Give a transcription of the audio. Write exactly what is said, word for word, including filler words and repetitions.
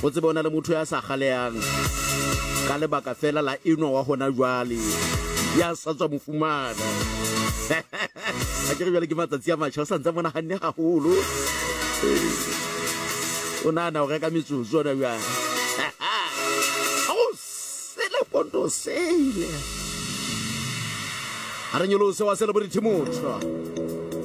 o tsebe ona le motho ya sa galeang ka lebaka fela la eno wa hona jwale ya sa tswa mofumana a ke re jwale ke matsatsi a matjha o sa ntse mona hanne haholo o nana o reka metsotso ona jwale o sele pondo sele a re nyolo se wa celebrity motho